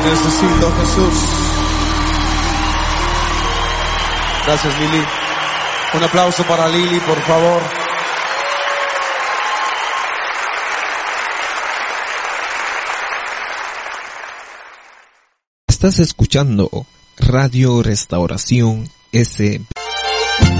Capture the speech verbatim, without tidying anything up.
necesito, Jesús. Gracias, Lili. Un aplauso para Lili, por favor. Estás escuchando Radio Restauración S